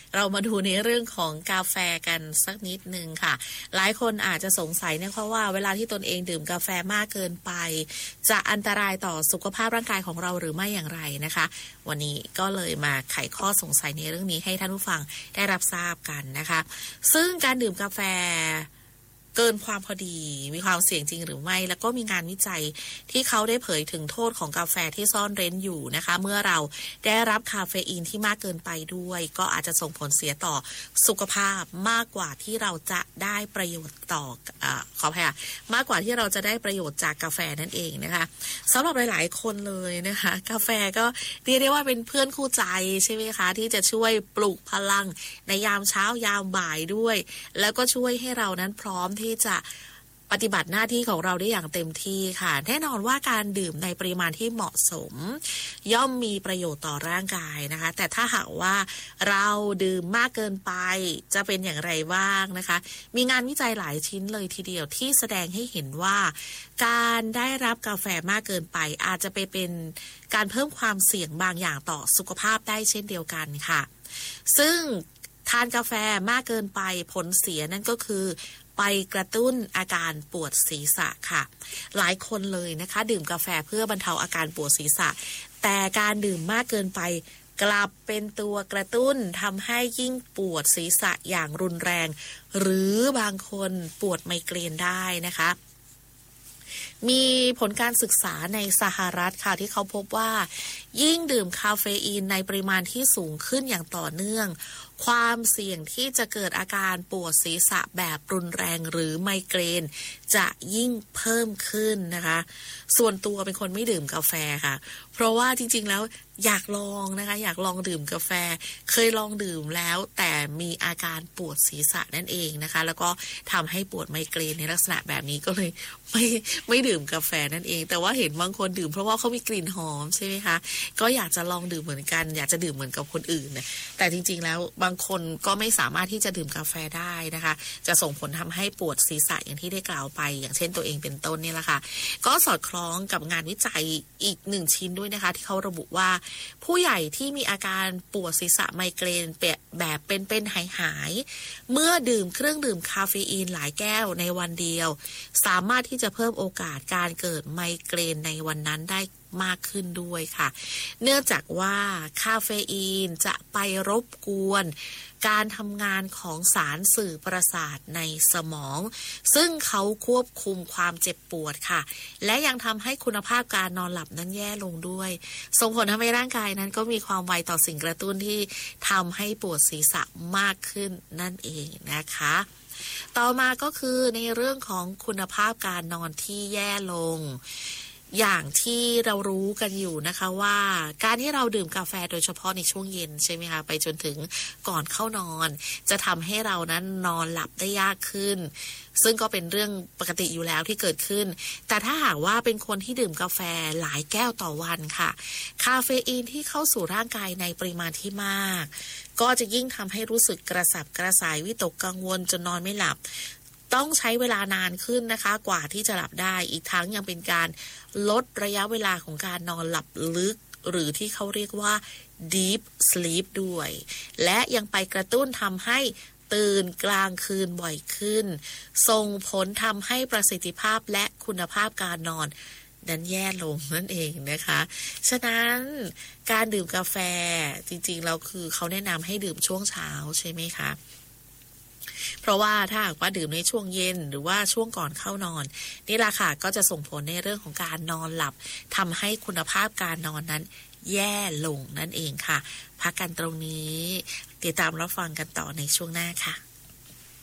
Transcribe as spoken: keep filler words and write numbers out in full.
เรามาดูในเรื่องของกาแฟกันสักนิดนึงค่ะหลายคนอาจจะสงสัยนะคะว่าเวลาที่ตนเองดื่มกาแฟมากเกินไปจะอันตรายต่อสุขภาพร่างกายของเราหรือไม่อย่างไรนะคะวันนี้ก็เลยมาไขข้อสงสัยในเรื่องนี้ให้ท่านผู้ฟังได้รับทราบกันนะคะซึ่งการดื่มกาแฟเกินความพอดีมีความเสี่ยงจริงหรือไม่แล้วก็มีงานวิจัยที่เขาได้เผยถึงโทษของกาแฟที่ซ่อนเร้นอยู่นะคะเมื่อเราได้รับคาเฟอีนที่มากเกินไปด้วยก็อาจจะส่งผลเสียต่อสุขภาพมากกว่าที่เราจะได้ประโยชน์ต่ออ่าขออภัยค่ะมากกว่าที่เราจะได้ประโยชน์จากกาแฟนั่นเองนะคะสำหรับหลายๆคนเลยนะคะกาแฟก็เรียกได้ว่าเป็นเพื่อนคู่ใจใช่ไหมคะที่จะช่วยปลุกพลังในยามเช้ายามบ่ายด้วยแล้วก็ช่วยให้เรานั้นพร้อมที่ที่จะปฏิบัติหน้าที่ของเราได้อย่างเต็มที่ค่ะแน่นอนว่าการดื่มในปริมาณที่เหมาะสมย่อมมีประโยชน์ต่อร่างกายนะคะแต่ถ้าหากว่าเราดื่มมากเกินไปจะเป็นอย่างไรบ้างนะคะมีงานวิจัยหลายชิ้นเลยทีเดียวที่แสดงให้เห็นว่าการได้รับกาแฟมากเกินไปอาจจะไปเป็นการเพิ่มความเสี่ยงบางอย่างต่อสุขภาพได้เช่นเดียวกันค่ะซึ่งทานกาแฟมากเกินไปผลเสียนั่นก็คือไปกระตุ้นอาการปวดศีรษะค่ะหลายคนเลยนะคะดื่มกาแฟเพื่อบรรเทาอาการปวดศีรษะแต่การดื่มมากเกินไปกลับเป็นตัวกระตุ้นทำให้ยิ่งปวดศีรษะอย่างรุนแรงหรือบางคนปวดไมเกรนได้นะคะมีผลการศึกษาในสหรัฐค่ะที่เขาพบว่ายิ่งดื่มคาเฟอีนในปริมาณที่สูงขึ้นอย่างต่อเนื่องความเสี่ยงที่จะเกิดอาการปวดศีรษะแบบรุนแรงหรือไมเกรนจะยิ่งเพิ่มขึ้นนะคะส่วนตัวเป็นคนไม่ดื่มกาแฟค่ะเพราะว่าจริงๆแล้วอยากลองนะคะอยากลองดื่มกาแฟเคยลองดื่มแล้วแต่มีอาการปวดศีรษะนั่นเองนะคะแล้วก็ทำให้ปวดไมเกรนในลักษณะแบบนี้ก็เลยไม่ไม่ดื่มกาแฟนั่นเองแต่ว่าเห็นบางคนดื่มเพราะว่าเขามีกลิ่นหอมใช่ไหมคะก็อยากจะลองดื่มเหมือนกันอยากจะดื่มเหมือนกับคนอื่นนะแต่จริงๆแล้วบางคนก็ไม่สามารถที่จะดื่มกาแฟได้นะคะจะส่งผลทำให้ปวดศีรษะอย่างที่ได้กล่าวไปอย่างเช่นตัวเองเป็นต้นนี่แหละค่ะก็สอดคล้องกับงานวิจัยอีกหนึ่งชิ้นด้วยนะคะที่เขาระบุว่าผู้ใหญ่ที่มีอาการปวดศีรษะไมเกรนแบบเป็นๆหายๆเมื่อดื่มเครื่องดื่มคาเฟอีนหลายแก้วในวันเดียวสามารถที่จะเพิ่มโอกาสการเกิดไมเกรนในวันนั้นได้มากขึ้นด้วยค่ะเนื่องจากว่าคาเฟอีนจะไปรบกวนการทำงานของสารสื่อประสาทในสมองซึ่งเขาควบคุมความเจ็บปวดค่ะและยังทำให้คุณภาพการนอนหลับนั้นแย่ลงด้วยส่งผลทำให้ร่างกายนั้นก็มีความไวต่อสิ่งกระตุ้นที่ทำให้ปวดศีรษะมากขึ้นนั่นเองนะคะต่อมาก็คือในเรื่องของคุณภาพการนอนที่แย่ลงอย่างที่เรารู้กันอยู่นะคะว่าการที่เราดื่มกาแฟโดยเฉพาะในช่วงเย็นใช่ไหมคะไปจนถึงก่อนเข้านอนจะทำให้เรานั้นนอนหลับได้ยากขึ้นซึ่งก็เป็นเรื่องปกติอยู่แล้วที่เกิดขึ้นแต่ถ้าหากว่าเป็นคนที่ดื่มกาแฟหลายแก้วต่อวันค่ะคาเฟอีนที่เข้าสู่ร่างกายในปริมาณที่มากก็จะยิ่งทำให้รู้สึกกระสับกระส่ายวิตกกังวลจนนอนไม่หลับต้องใช้เวลานานขึ้นนะคะกว่าที่จะหลับได้อีกทั้งยังเป็นการลดระยะเวลาของการนอนหลับลึกหรือที่เขาเรียกว่า deep sleep ด้วยและยังไปกระตุ้นทำให้ตื่นกลางคืนบ่อยขึ้นส่งผลทำให้ประสิทธิภาพและคุณภาพการนอนนั้นแย่ลงนั่นเองนะคะฉะนั้นการดื่มกาแฟจริงๆแล้วคือเขาแนะนำให้ดื่มช่วงเช้าใช่ไหมคะเพราะว่าถ้าหากว่าดื่มในช่วงเย็นหรือว่าช่วงก่อนเข้านอนนี่แหละค่ะก็จะส่งผลในเรื่องของการนอนหลับทำให้คุณภาพการนอนนั้นแย่ลงนั่นเองค่ะพักกันตรงนี้ติดตามรับฟังกันต่อในช่วงหน้าค่ะ